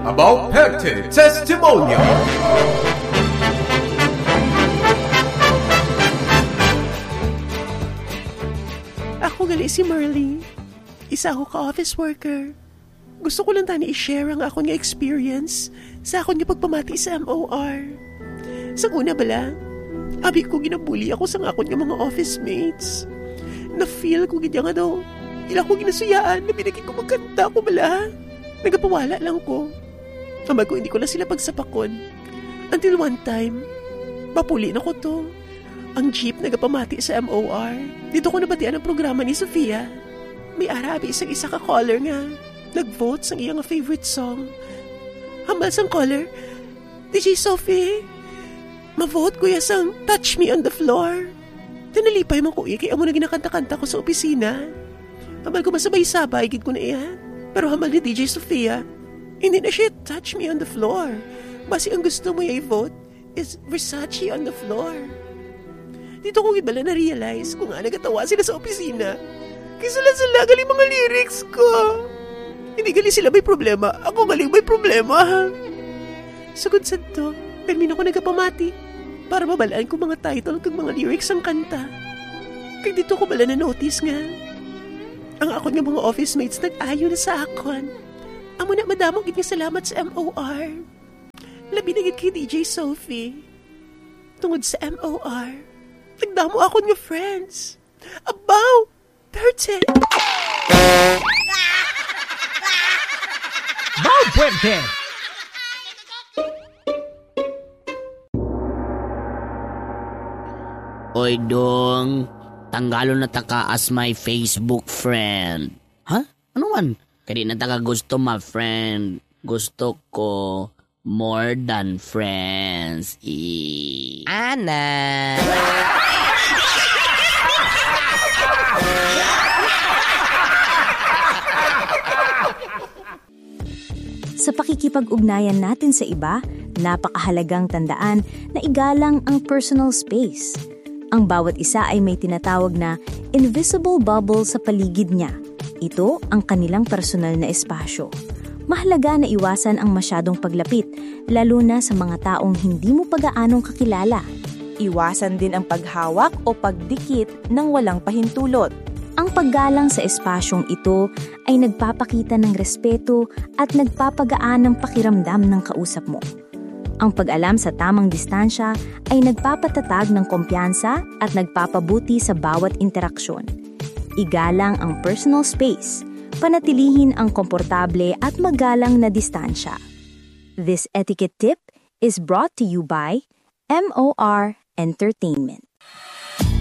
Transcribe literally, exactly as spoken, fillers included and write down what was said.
about Perte Testimonio. Ako gali si Merly. Isa ako ka-office worker. Gusto ko lang tani i-share ang akong experience sa akong pagpamati sa M O R. Sa una bala, abi ko ginabuli ako sa akong mga office mates. Na-feel ko gidya nga daw. Ila ko ginasuyaan na binagin ko magkanta ko bala. Nagapawala lang ko. Amag ko hindi ko na sila pagsapakon. Until one time, mapuli na ko to. Ang jeep nagapamati sa M O R. Dito ko nabatian ang programa ni Sofia. May arabi isang isa ka caller nga. Nag-vote sa iyang favorite song. Hambal sang caller, D J Sophie, ma-vote ko yasang Touch Me on the Floor. Tinalipay mo ko iya kaya mo na ginakanta-kanta ko sa opisina. Hambal ko masabay-sabay, gid ko na iya. Pero hambal ni D J Sophia, hindi na siya Touch Me on the Floor. Basi ang gusto mo i-vote is Versace on the Floor. Dito ko gibala na-realize kung nga nagatawa sila sa opisina. Kaya sila-sila galing mga lyrics ko. Hindi gali sila may problema. Ako galing may problema. Sugod sa to, termino ko nagapamati para mabalaan ko mga title kag mga lyrics ang kanta. Kaya dito ko bala na-notice nga. Ang akon nga mga office mates nag-ayo na sa akon. Amo na madamong gid nga salamat sa M O R. Labi na gid kay D J Sophie. Tungod sa M O R, nagdamo akon nga friends. Abaw! Perte! Bow Puente! Oy dong, tanggalo na taka as my Facebook friend. Ha? Ano man? Kadi na taka gusto ma friend. Gusto ko more than friends. E... Ana! Sa pakikipag-ugnayan natin sa iba, napakahalagang tandaan na igalang ang personal space. Ang bawat isa ay may tinatawag na invisible bubble sa paligid niya. Ito ang kanilang personal na espasyo. Mahalaga na iwasan ang masyadong paglapit, lalo na sa mga taong hindi mo pag-aanong kakilala. Iwasan din ang paghawak o pagdikit ng walang pahintulot. Ang paggalang sa espasyong ito ay nagpapakita ng respeto at nagpapagaan ng pakiramdam ng kausap mo. Ang pag-alam sa tamang distansya ay nagpapatatag ng kumpiyansa at nagpapabuti sa bawat interaksyon. Igalang ang personal space, panatilihin ang komportable at magalang na distansya. This etiquette tip is brought to you by M O R Entertainment.